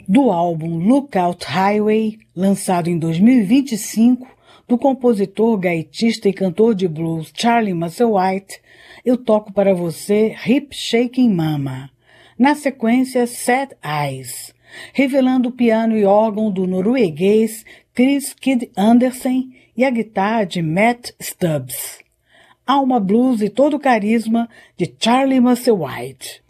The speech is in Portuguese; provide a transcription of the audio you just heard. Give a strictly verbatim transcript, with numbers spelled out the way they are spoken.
Do álbum Lookout Highway, lançado em dois mil e vinte e cinco, do compositor, gaitista e cantor de blues Charlie Musselwhite, eu toco para você Hip Shaking Mama. Na sequência, Sad Eyes, revelando o piano e órgão do norueguês Chris Kid Andersen e a guitarra de Matt Stubbs. Alma blues e todo o carisma de Charlie Musselwhite.